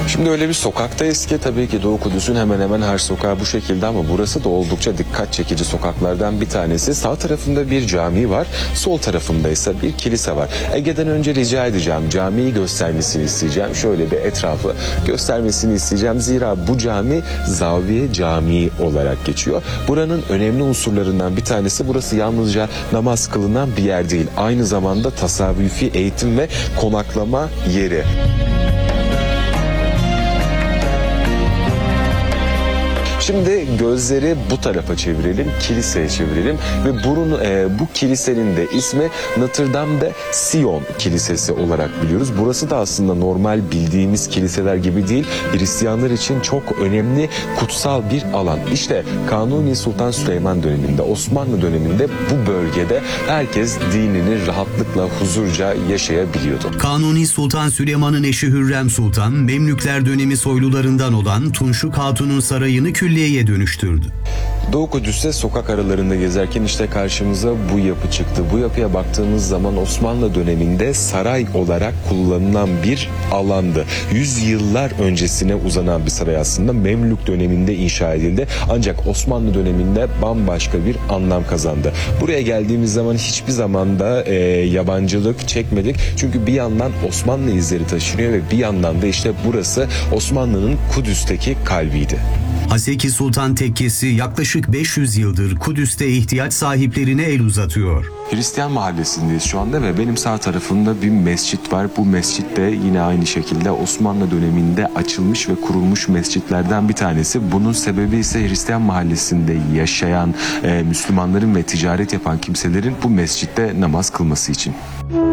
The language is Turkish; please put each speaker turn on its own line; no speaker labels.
Şimdi öyle bir sokaktayız ki tabii ki Doğu Kudüs'ün hemen hemen her sokağı bu şekilde ama burası da oldukça dikkat çekici sokaklardan bir tanesi. Sağ tarafında bir cami var, sol tarafında ise bir kilise var. Ege'den önce rica edeceğim, camiyi göstermesini isteyeceğim. Şöyle bir etrafı göstermesini isteyeceğim. Zira bu cami Zaviye Camii olarak geçiyor. Buranın önemli unsurlarından bir tanesi, burası yalnızca namaz kılınan bir yer değil. Aynı zamanda tasavvufi eğitim ve konaklama yeri. Şimdi gözleri bu tarafa çevirelim, kiliseye çevirelim ve bu kilisenin de ismi Notre Dame de Sion Kilisesi olarak biliyoruz. Burası da aslında normal bildiğimiz kiliseler gibi değil, Hristiyanlar için çok önemli, kutsal bir alan. İşte Kanuni Sultan Süleyman döneminde, Osmanlı döneminde bu bölgede herkes dinini rahatlıkla, huzurca yaşayabiliyordu.
Kanuni Sultan Süleyman'ın eşi Hürrem Sultan, Memlükler dönemi soylularından olan Tunçuk Hatun'un sarayını külliyeye dönüştürdü.
Doğu Kudüs'te sokak aralarında gezerken işte karşımıza bu yapı çıktı. Bu yapıya baktığımız zaman Osmanlı döneminde saray olarak kullanılan bir alandı. Yüzyıllar öncesine uzanan bir saray aslında. Memlük döneminde inşa edildi. Ancak Osmanlı döneminde bambaşka bir anlam kazandı. Buraya geldiğimiz zaman hiçbir zamanda yabancılık çekmedik. Çünkü bir yandan Osmanlı izleri taşınıyor ve bir yandan da işte burası Osmanlı'nın Kudüs'teki kalbiydi.
Haseki Sultan Tekkesi yaklaşık 500 yıldır Kudüs'te ihtiyaç sahiplerine el uzatıyor.
Hristiyan mahallesindeyiz şu anda ve benim sağ tarafımda bir mescit var. Bu mescit de yine aynı şekilde Osmanlı döneminde açılmış ve kurulmuş mescitlerden bir tanesi. Bunun sebebi ise Hristiyan mahallesinde yaşayan Müslümanların ve ticaret yapan kimselerin bu mescitte namaz kılması için.